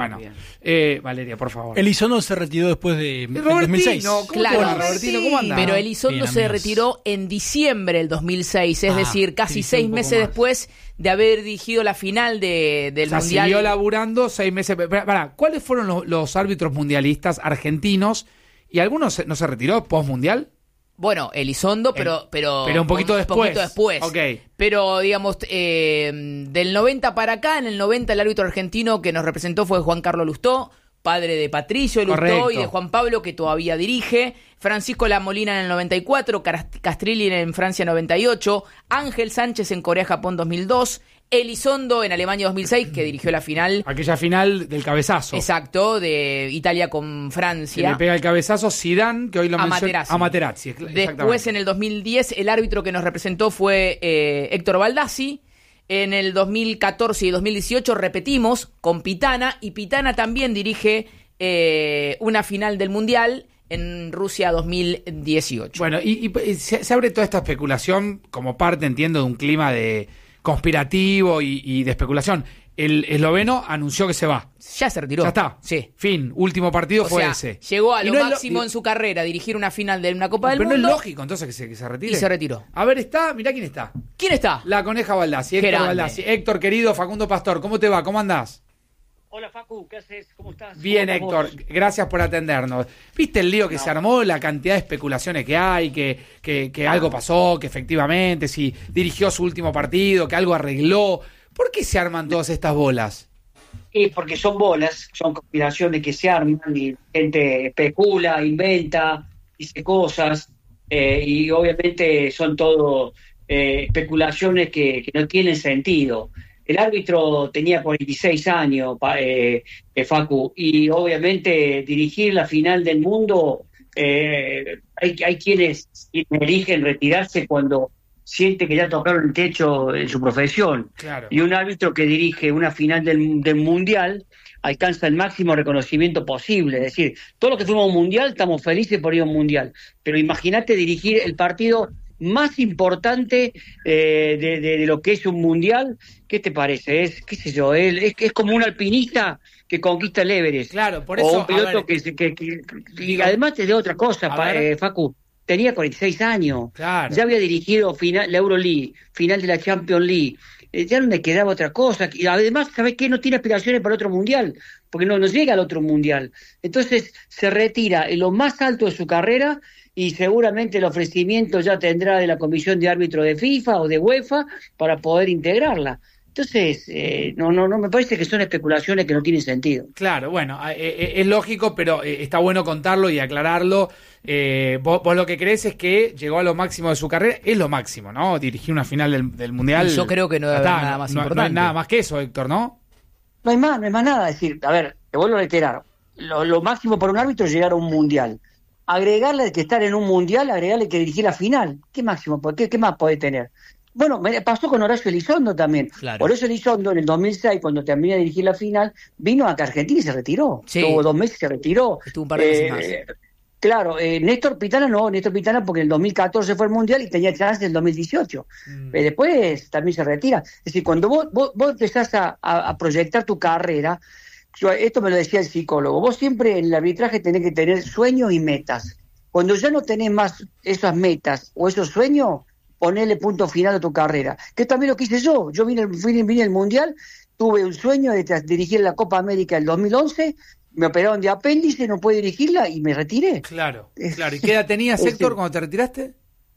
Bueno, Valeria, por favor. Elizondo se retiró después de 2006. Robertino, ¿cómo andás? Pero Elizondo se retiró en diciembre del 2006, es decir, casi 6 meses después de haber dirigido la final del Mundial. Siguió laburando 6 meses. ¿Cuáles fueron los árbitros mundialistas argentinos? ¿Y algunos no se retiró post-mundial? Bueno, Elizondo, pero un poquito después. Okay. Pero, digamos, del 90 para acá, en el 90 el árbitro argentino que nos representó fue Juan Carlos Lustó, padre de Patricio Lustó y de Juan Pablo, que todavía dirige. Francisco Lamolina en el 94, Castrilli en Francia 98, Ángel Sánchez en Corea-Japón 2002, Elizondo en Alemania 2006, que dirigió la final. Aquella final del cabezazo. Exacto, de Italia con Francia. Que le pega el cabezazo Zidane, que hoy lo menciona. A Materazzi. Después, en el 2010, el árbitro que nos representó fue Héctor Baldassi. En el 2014 y 2018 repetimos con Pitana, y Pitana también dirige una final del Mundial en Rusia 2018. Bueno, y se abre toda esta especulación como parte, entiendo, de un clima de conspirativo y de especulación. El esloveno anunció que se va. Ya se retiró. Ya está. Sí. Fin. Último partido fue ese. Llegó a lo máximo en su carrera, dirigir una final de una Copa del Mundo. Pero no es lógico entonces que se retire. Y se retiró. A ver, mirá quién está. ¿Quién está? La Coneja Baldassi, Héctor Baldassi. Héctor, querido, Facundo Pastor, ¿cómo te va? ¿Cómo andás? Hola Facu, ¿qué haces? ¿Cómo estás? Bien, Héctor, gracias por atendernos. ¿Viste el lío que se armó, la cantidad de especulaciones que hay, que algo pasó, que efectivamente, si dirigió su último partido, que algo arregló? ¿Por qué se arman todas estas bolas? Porque son bolas, son conspiraciones que se arman y gente especula, inventa, dice cosas y obviamente son todo especulaciones que no tienen sentido. El árbitro tenía 46 años, Facu, y obviamente dirigir la final del mundo, hay quienes eligen retirarse cuando siente que ya tocaron el techo en su profesión. Claro. Y un árbitro que dirige una final del Mundial alcanza el máximo reconocimiento posible. Es decir, todos los que fuimos a un Mundial estamos felices por ir a un Mundial. Pero imagínate dirigir el partido más importante de lo que es un Mundial. ¿Qué te parece? Es como un alpinista que conquista el Everest. Claro, por eso. O un piloto y además te digo otra cosa, Facu. Tenía 46 años. Claro. Ya había dirigido la Euroleague, final de la Champions League. Ya no me quedaba otra cosa. Y además, ¿sabes qué? No tiene aspiraciones para otro mundial, porque no llega al otro mundial. Entonces se retira en lo más alto de su carrera y seguramente el ofrecimiento ya tendrá de la comisión de árbitro de FIFA o de UEFA para poder integrarla. Entonces, no me parece que son especulaciones que no tienen sentido. Claro, bueno, es lógico, pero está bueno contarlo y aclararlo. Vos lo que crees es que llegó a lo máximo de su carrera, es lo máximo, ¿no? Dirigir una final del Mundial. Y yo creo que no debe haber nada más importante. No hay nada más que eso, Héctor, ¿no? No hay más nada. Es decir, a ver, te vuelvo a reiterar, lo máximo para un árbitro es llegar a un Mundial. Agregarle que estar en un Mundial, agregarle que dirigir la final. ¿Qué máximo? ¿Qué más puede tener? Bueno, me pasó con Horacio Elizondo también. Claro. Horacio Elizondo en el 2006, cuando terminé de dirigir la final, vino acá a Argentina y se retiró. Sí. Tuvo 2 meses y se retiró. Estuvo un par de meses más. Claro, Néstor Pitana porque en el 2014 fue el Mundial y tenía chance en el 2018. Después también se retira. Es decir, cuando vos empezás a proyectar tu carrera, esto me lo decía el psicólogo, vos siempre en el arbitraje tenés que tener sueños y metas. Cuando ya no tenés más esas metas o esos sueños, ponele punto final a tu carrera. Que también lo que hice yo. Yo vine al Mundial, tuve un sueño de dirigir la Copa América del 2011, me operaron de apéndice, no pude dirigirla y me retiré. Claro. ¿Y qué edad tenías, Héctor, cuando te retiraste?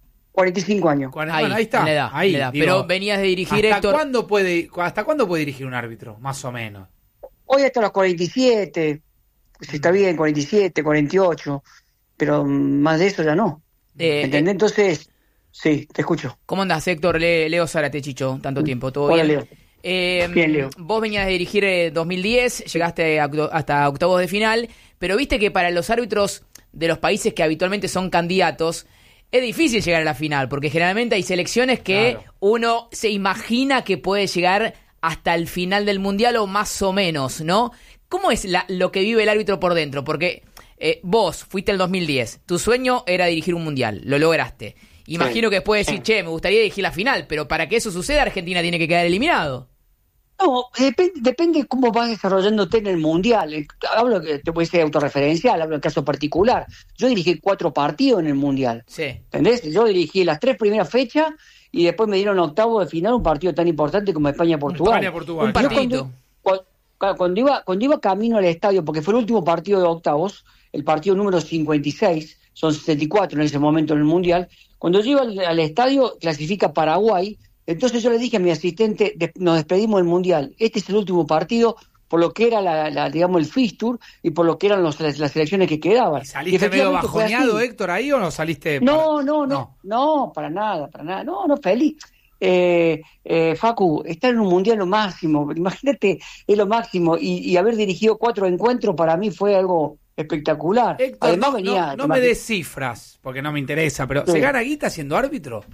45 años. Ahí está. En la edad. Digo, pero venías de dirigir, Héctor. ¿Hasta cuándo puede dirigir un árbitro, más o menos? Hoy hasta los 47, si está bien, 47, 48, pero más de eso ya no. ¿Entendés? Entonces... Sí, te escucho. ¿Cómo andás, Héctor? Leo Zárate, Chicho, tanto tiempo, ¿todo Hola, bien? Leo. Bien, Leo. Vos venías de dirigir 2010, llegaste hasta octavos de final, pero viste que para los árbitros de los países que habitualmente son candidatos, es difícil llegar a la final, porque generalmente hay selecciones que uno se imagina que puede llegar hasta el final del Mundial o más o menos, ¿no? ¿Cómo es lo que vive el árbitro por dentro? Porque vos fuiste el 2010, tu sueño era dirigir un Mundial, lo lograste. Imagino que después decir, me gustaría dirigir la final, pero para que eso suceda, Argentina tiene que quedar eliminado. No, depende cómo vas desarrollándote en el Mundial. Hablo, te puede ser autorreferencial, hablo del caso particular. Yo dirigí 4 partidos en el Mundial. Sí. ¿Entendés? Yo dirigí las 3 primeras fechas y después me dieron octavo de final un partido tan importante como España-Portugal. España-Portugal. Un partidito. Cuando iba camino al estadio, porque fue el último partido de octavos, el partido número 56, son 64 en ese momento en el Mundial, cuando yo iba al estadio, clasifica Paraguay. Entonces yo le dije a mi asistente, nos despedimos del Mundial, este es el último partido, por lo que era digamos el fixture y por lo que eran las selecciones que quedaban. ¿Y saliste medio bajoneado, Héctor, ahí o no saliste? No, para nada, no, feliz. Facu, estar en un Mundial lo máximo, imagínate, es lo máximo, y haber dirigido 4 encuentros para mí fue algo espectacular. Héctor, además no me des cifras, porque no me interesa, pero sí. ¿Se gana guita siendo árbitro?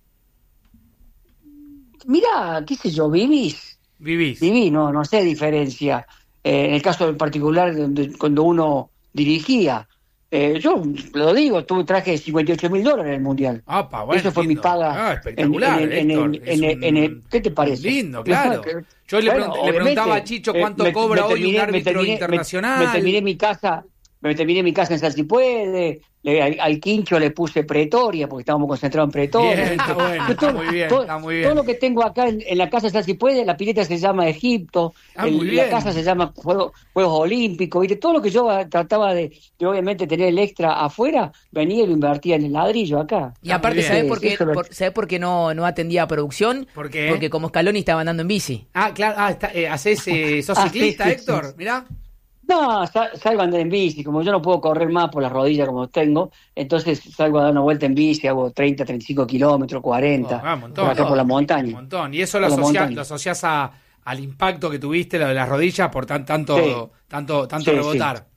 Mirá, qué sé yo, vivís, no sé diferencia. En el caso en particular, cuando uno dirigía, yo lo digo, traje $58.000 en el Mundial. Bueno, eso fue lindo. mi paga. Espectacular, ¿Qué te parece? Lindo, claro. Yo le preguntaba a Chicho cuánto cobra hoy un árbitro internacional. Me terminé mi casa en Sal Si Puede, al Quincho le puse Pretoria, porque estábamos concentrados en Pretoria. Bien, está muy bien. Todo lo que tengo acá en la casa de Sal Si Puede, la pileta se llama Egipto, la casa se llama Juegos Olímpicos, ¿viste? Todo lo que yo trataba de obviamente tener el extra afuera, venía y lo invertía en el ladrillo acá. Y aparte, ¿sabés por qué no atendía a producción? ¿Por qué? Porque como Scaloni estaba andando en bici. Claro, sos ciclista, sí, Héctor, mirá. No, salgo a andar en bici, como yo no puedo correr más por las rodillas como tengo, entonces salgo a dar una vuelta en bici, hago 30, 35 kilómetros, 40, por acá por la montaña. Un montón, y eso lo asociás al impacto que tuviste, lo de las rodillas, por tanto rebotar.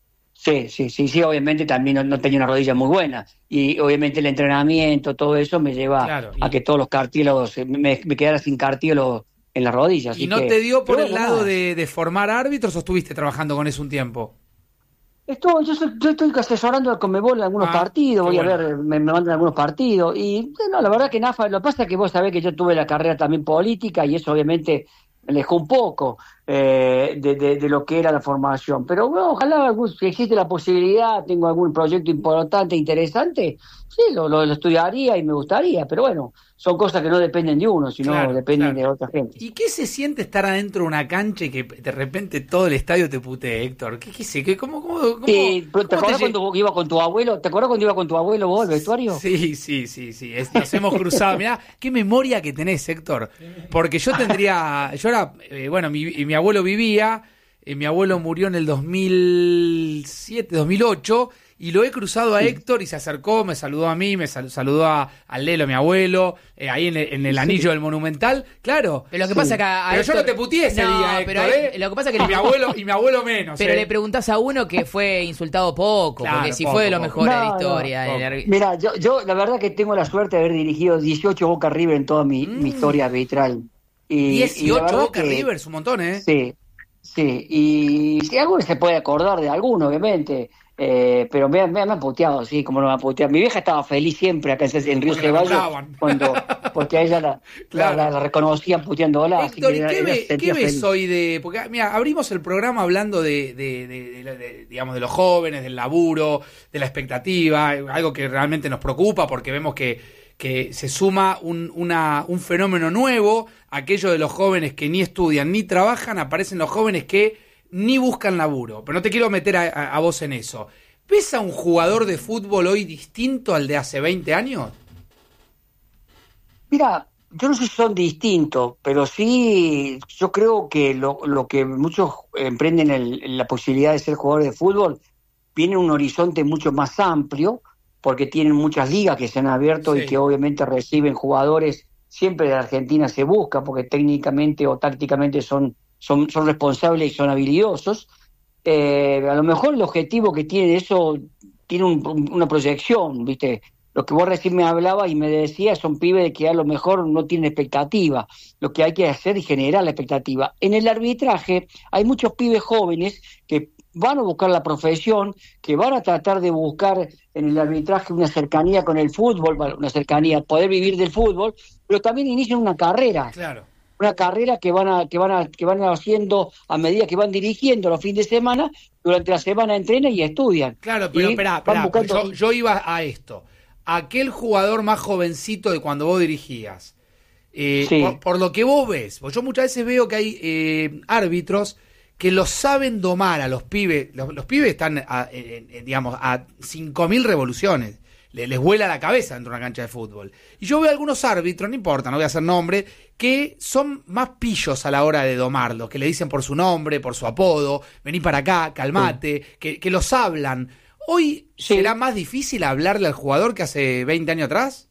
Sí, obviamente también no tenía una rodilla muy buena, y obviamente el entrenamiento, todo eso me lleva a que todos los cartílagos, me quedara sin cartílagos en las rodillas. ¿Y no te dio por el lado de formar árbitros o estuviste trabajando con eso un tiempo? Yo estoy asesorando al Conmebol en algunos partidos, voy bueno. a ver, me mandan algunos partidos, y bueno, la verdad que NAFA, lo que pasa es que vos sabés que yo tuve la carrera también política, y eso obviamente me alejó un poco de lo que era la formación, pero bueno, ojalá si existe la posibilidad, tengo algún proyecto importante, interesante, sí, lo estudiaría y me gustaría, pero bueno, son cosas que no dependen de uno, sino dependen de otra gente. ¿Y qué se siente estar adentro de una cancha y que de repente todo el estadio te putee, Héctor? ¿Cómo ¿Te acordás cuando iba con tu abuelo? ¿Te acordás cuando iba con tu abuelo vos al vestuario? Sí. Nos hemos cruzado. Mirá, qué memoria que tenés, Héctor. Porque yo era, mi abuelo vivía, mi abuelo murió en el 2007, 2008, y lo he cruzado a Héctor y se acercó, me saludó a mí, me saludó a Lelo, mi abuelo, ahí en el anillo del Monumental, claro. Pero lo que pasa que pero Héctor, yo no te puteé ese día, Héctor, pero lo que pasa que y mi abuelo menos. Pero le preguntás a uno que fue insultado poco, porque si fue de lo mejor de la historia. Mira, yo la verdad que tengo la suerte de haber dirigido 18 Boca River en toda mi historia arbitral. 18 Boca River, es un montón, ¿eh? Sí, y si algo se puede acordar de alguno, obviamente, pero me han puteado, sí, como no me han puteado. Mi vieja estaba feliz siempre acá en Río Ceballos, porque a ella la reconocían puteándola. Héctor, ¿qué ves hoy porque mira, abrimos el programa hablando digamos, de los jóvenes, del laburo, de la expectativa, algo que realmente nos preocupa porque vemos que se suma un fenómeno nuevo, aquello de los jóvenes que ni estudian ni trabajan, aparecen los jóvenes que ni buscan laburo. Pero no te quiero meter a vos en eso. ¿Ves a un jugador de fútbol hoy distinto al de hace 20 años? Mira, yo no sé si son distintos, pero sí yo creo que lo que muchos emprenden la posibilidad de ser jugadores de fútbol viene un horizonte mucho más amplio, porque tienen muchas ligas que se han abierto y que obviamente reciben jugadores, siempre de Argentina se busca, porque técnicamente o tácticamente son responsables y son habilidosos. A lo mejor el objetivo que tiene eso tiene una proyección, ¿viste? Lo que vos recién me hablabas y me decías son pibes de que a lo mejor no tienen expectativa. Lo que hay que hacer es generar la expectativa. En el arbitraje hay muchos pibes jóvenes que van a buscar la profesión, que van a tratar de buscar en el arbitraje una cercanía con el fútbol, una cercanía, poder vivir del fútbol, pero también inician una carrera. Claro. una carrera que van haciendo a medida que van dirigiendo los fines de semana. Durante la semana entrenan y estudian. Claro, pero espera, yo iba a esto. Aquel jugador más jovencito de cuando vos dirigías, por lo que vos ves, porque yo muchas veces veo que hay árbitros que los saben domar a los pibes. Los pibes están, digamos, a 5.000 revoluciones. Les vuela la cabeza dentro de una cancha de fútbol. Y yo veo algunos árbitros, no importa, no voy a hacer nombre, que son más pillos a la hora de domarlos, que le dicen por su nombre, por su apodo, vení para acá, calmate, que los hablan. ¿Hoy será más difícil hablarle al jugador que hace 20 años atrás?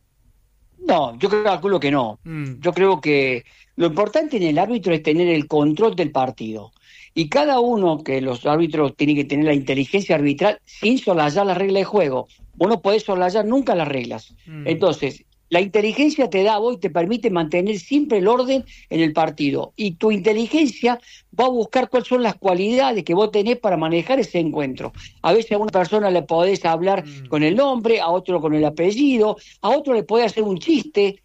No, yo calculo que no. Yo creo que lo importante en el árbitro es tener el control del partido. Y cada uno, que los árbitros tienen que tener la inteligencia arbitral sin soslayar las reglas de juego. Vos no podés soslayar nunca las reglas. Entonces, la inteligencia te da a vos y te permite mantener siempre el orden en el partido. Y tu inteligencia va a buscar cuáles son las cualidades que vos tenés para manejar ese encuentro. A veces a una persona le podés hablar con el nombre, a otro con el apellido, a otro le podés hacer un chiste,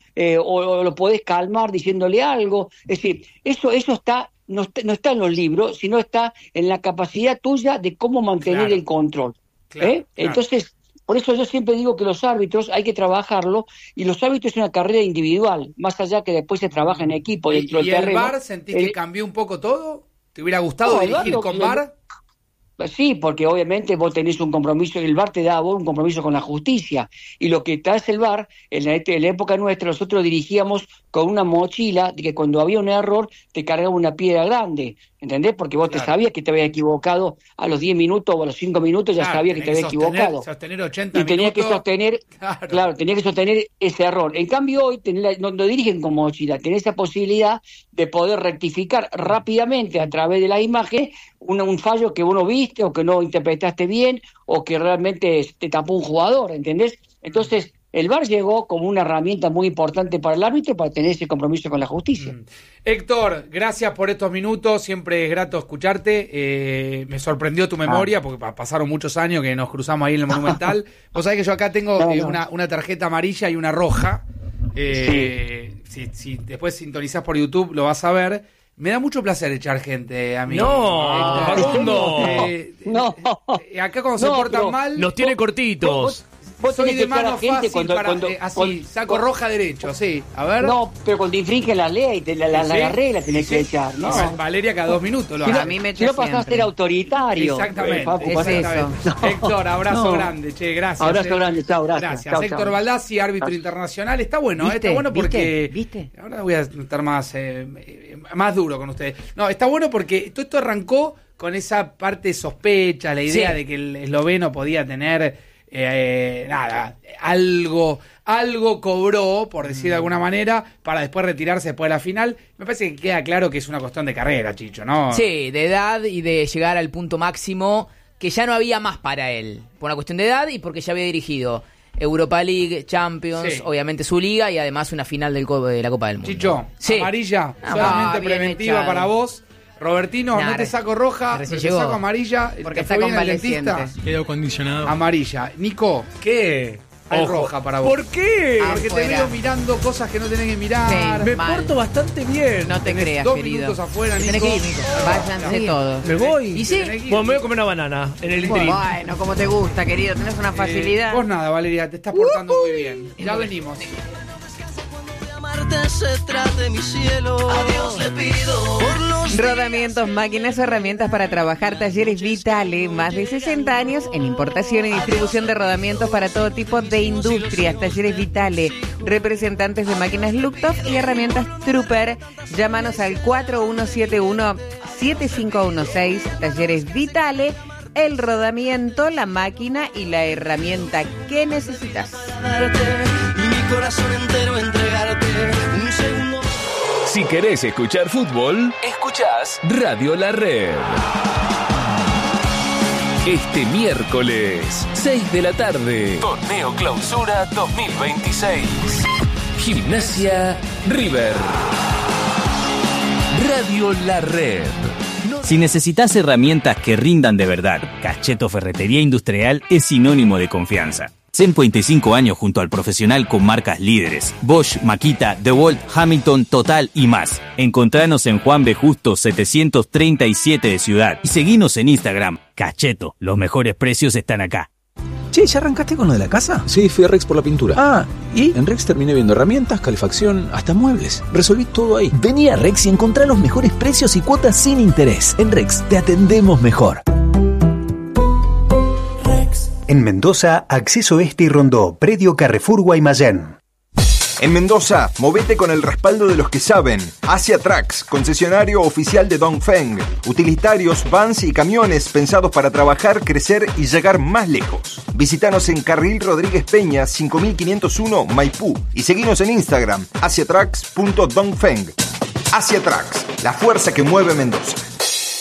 o lo podés calmar diciéndole algo. Es decir, eso está... No está en los libros, sino está en la capacidad tuya de cómo mantener el control. Claro. Entonces, por eso yo siempre digo que los árbitros hay que trabajarlo, y los árbitros es una carrera individual, más allá que después se trabaja en equipo dentro del terreno. ¿Y el VAR sentís que cambió un poco todo? ¿Te hubiera gustado dirigir con VAR? Sí, porque obviamente vos tenés un compromiso, el VAR te da a vos un compromiso con la justicia, y lo que te hace el VAR, en la época nuestra nosotros dirigíamos con una mochila de que cuando había un error te cargaba una piedra grande, ¿entendés? Porque vos te sabías que te habías equivocado a los 10 minutos o a los 5 minutos, ya sabías que te habías equivocado. Sostener 80 y tenía minutos. Que sostener, tenía que sostener ese error. En cambio hoy no dirigen con mochila, tenés esa posibilidad de poder rectificar rápidamente a través de la imagen un fallo que vos no viste o que no interpretaste bien o que realmente te tapó un jugador, ¿entendés? Entonces, el VAR llegó como una herramienta muy importante para el árbitro para tener ese compromiso con la justicia. Héctor, gracias por estos minutos, siempre es grato escucharte. Me sorprendió tu memoria porque pasaron muchos años que nos cruzamos ahí en el Monumental. Vos sabés que yo acá tengo una tarjeta amarilla y una roja. Si después sintonizás por YouTube lo vas a ver. Me da mucho placer echar gente a mí. No, acá cuando se portan mal... Los tiene cortitos. Vos soy de mano fácil cuando, así, saco roja derecho, sí. A ver. No, pero cuando infringe la ley, la regla tenés que echar, ¿no? Valeria cada 2 minutos lo hace. hace. A mí me echa si no pasás a ser autoritario. Exactamente. Es eso. Héctor, abrazo grande, che, gracias. Abrazo grande, chao, gracias. Gracias. Héctor Baldassi, árbitro internacional. Está bueno, está bueno porque... ¿Viste? Ahora voy a estar más duro con ustedes. No, está bueno porque todo esto arrancó con esa parte de sospecha, la idea de que el esloveno podía tener... algo cobró, por decir de alguna manera, para después retirarse después de la final. Me parece que queda claro que es una cuestión de carrera, Chicho, ¿no? Sí, de edad y de llegar al punto máximo, que ya no había más para él, por una cuestión de edad y porque ya había dirigido Europa League, Champions, obviamente su liga y además una final de la Copa del Mundo. Chicho, amarilla, solamente preventiva para vos. Robertino, no te saco roja, te saco amarilla. Porque está convaleciente. Quedó condicionado. Amarilla. Nico, ¿qué? Hay roja para vos. ¿Por qué? Porque te veo mirando cosas que no tenés que mirar. Me porto bastante bien. No te creas, 2 querido. minutos afuera, Nico. Tenés que ir, Nico. Váyanse todos. ¿Me voy? ¿Y sí? Bueno, me voy a comer una banana en el interín. Bueno, como te gusta, querido. Tenés una facilidad. Vos nada, Valeria, te estás portando muy bien. Ya venimos. Se trate mi cielo. A Dios le pido. Rodamientos, máquinas o herramientas para trabajar. Talleres Vitale, más de 60 años en importación y distribución de rodamientos para todo tipo de industrias. Talleres Vitale, representantes de máquinas Luchthof y herramientas Trooper. Llámanos al 4171-7516. Talleres Vitale, el rodamiento, la máquina y la herramienta que necesitas. Y mi corazón entero entregarte un segundo. Si querés escuchar fútbol, escuchás Radio La Red. Este miércoles, 6 de la tarde, Torneo Clausura 2026. Gimnasia River. Radio La Red. Si necesitas herramientas que rindan de verdad, Cacheto Ferretería Industrial es sinónimo de confianza. Zenpo 25 años junto al profesional con marcas líderes. Bosch, Makita, DeWalt, Hamilton, Total y más. Encontranos en Juan B. Justo 737 de Ciudad. Y seguinos en Instagram. Cacheto, los mejores precios están acá. Che, ¿ya arrancaste con lo de la casa? Sí, fui a Rex por la pintura. Ah, ¿y? En Rex terminé viendo herramientas, calefacción, hasta muebles. Resolví todo ahí. Vení a Rex y encontrá los mejores precios y cuotas sin interés. En Rex te atendemos mejor. En Mendoza, Acceso Este y Rondó, Predio Carrefour Guaymallén. En Mendoza, movete con el respaldo de los que saben. Asia Trucks, concesionario oficial de Dongfeng. Utilitarios, vans y camiones pensados para trabajar, crecer y llegar más lejos. Visítanos en Carril Rodríguez Peña, 5501, Maipú. Y seguinos en Instagram, asiatrucks.dongfeng. Asia Trucks, la fuerza que mueve Mendoza.